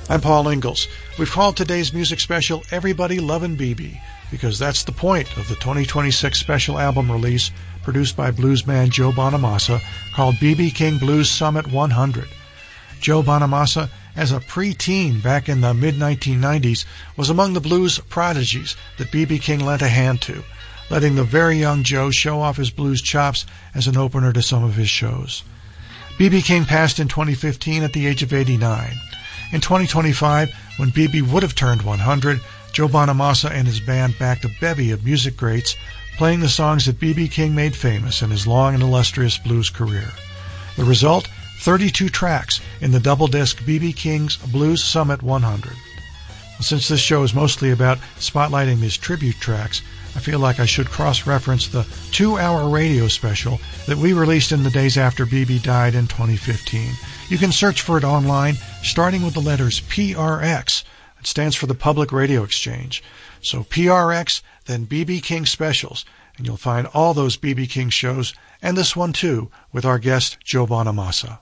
I'm Paul Ingalls. We've called today's music special Everybody Lovin' BB because that's the point of the 2026 special album release produced by bluesman Joe Bonamassa called BB King Blues Summit 100. Joe Bonamassa, as a preteen back in the mid-1990s, was among the blues prodigies that BB King lent a hand to, letting the very young Joe show off his blues chops as an opener to some of his shows. BB King passed in 2015 at the age of 89. In 2025, when BB would have turned 100, Joe Bonamassa and his band backed a bevy of music greats, playing the songs that BB King made famous in his long and illustrious blues career. The result? 32 tracks in the double-disc BB King's Blues Summit 100. Since this show is mostly about spotlighting these tribute tracks, I feel like I should cross-reference the 2-hour radio special that we released in the days after BB died in 2015. You can search for it online, starting with the letters PRX. It stands for the Public Radio Exchange. So PRX, then BB King Specials, and you'll find all those BB King shows, and this one too, with our guest Joe Bonamassa.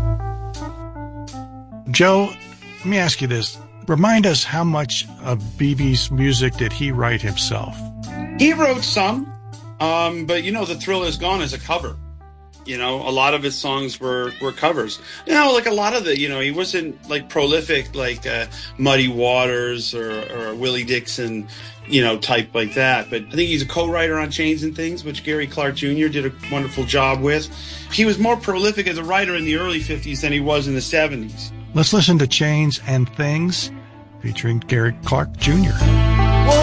Joe, let me ask you this. Remind us how much of BB's music did he write himself? He wrote some, but The Thrill Is Gone is a cover. A lot of his songs were covers. Like a lot of he wasn't like prolific like Muddy Waters or Willie Dixon, type like that. But I think he's a co-writer on Chains and Things, which Gary Clark Jr. did a wonderful job with. He was more prolific as a writer in the early 50s than he was in the 70s. Let's listen to Chains and Things featuring Gary Clark Jr.